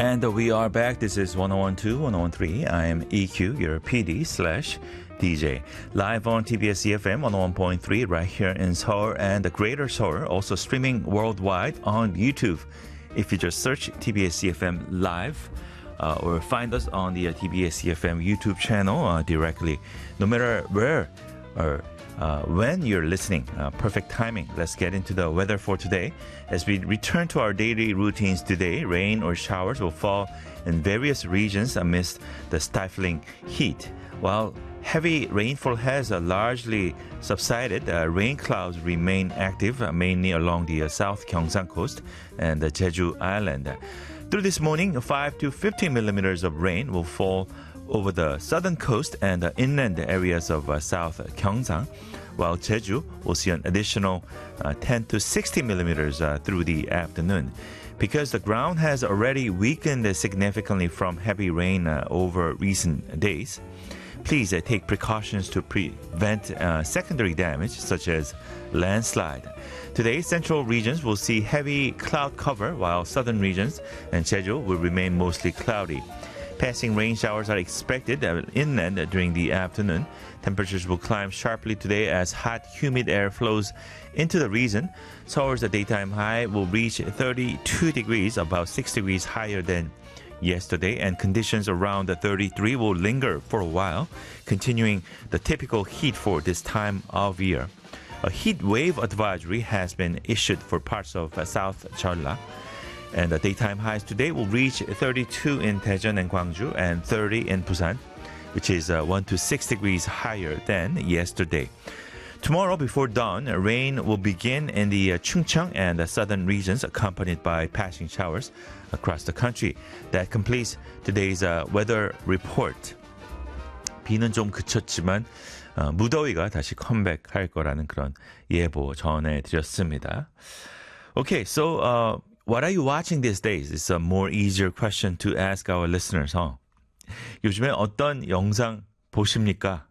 And we are back. This is 1012, 1013. I am EQ, your PD/DJ. Live on TBS EFM 101.3 right here in Seoul and the Greater Seoul. Also streaming worldwide on YouTube. If you just search TBS EFM Live or find us on the TBS EFM YouTube channel directly. No matter where or when you're listening, perfect timing. Let's get into the weather for today. As we return to our daily routines today, rain or showers will fall in various regions amidst the stifling heat. While heavy rainfall has largely subsided, rain clouds remain active, mainly along the South Gyeongsang coast and the Jeju Island. Through this morning, 5 to 15 millimeters of rain will fall over the southern coast and the inland areas of South Gyeongsang, while Jeju will see an additional 10 to 60 millimeters through the afternoon. Because the ground has already weakened significantly from heavy rain over recent days, please take precautions to prevent secondary damage such as landslide. Today, central regions will see heavy cloud cover, while southern regions and Jeju will remain mostly cloudy. Passing rain showers are expected inland during the afternoon. Temperatures will climb sharply today as hot, humid air flows into the region. Seoul's daytime high will reach 32 degrees, about 6 degrees higher than yesterday, and conditions around 33 will linger for a while, continuing the typical heat for this time of year. A heat wave advisory has been issued for parts of South Jeolla. And the daytime highs today will reach 32 in Daejeon and Gwangju and 30 in Busan, which is 1 to 6 degrees higher than yesterday. Tomorrow before dawn, rain will begin in the Chungcheong and the southern regions, accompanied by passing showers across the country. That completes today's weather report. 비는 좀 그쳤지만 무더위가 다시 컴백할 거라는 그런 예보 전해드렸습니다. Okay, so what are you watching these days? It's a more easier question to ask our listeners. 요즘에 어떤 영상 보십니까?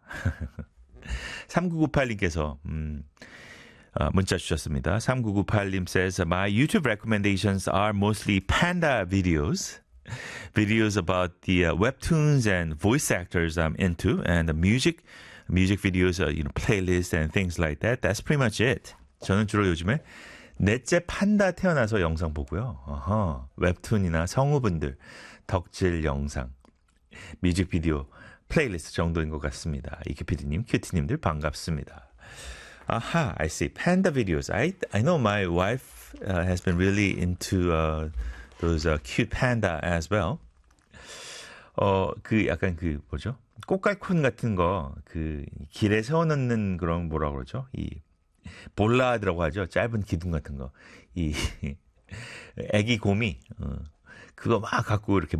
3998님께서 문자 주셨습니다. 3998님 says, my YouTube recommendations are mostly panda videos. Videos about the webtoons and voice actors I'm into, and the music videos, playlists and things like that. That's pretty much it. 저는 주로 요즘에 넷째 판다 태어나서 영상 보고요. 웹툰이나 성우분들 덕질 영상, 뮤직비디오, 플레이리스트 정도인 것 같습니다. 이키피디님, 큐티님들 반갑습니다. Aha, I see. Panda videos. I know my wife has been really into those cute panda as well. 약간 뭐죠? 꽃갈콘 같은 거, 길에 세워놓는 그런 뭐라 그러죠? 볼라드라고 하죠. 짧은 기둥 같은 거. 애기 곰이, 그거 막 갖고 이렇게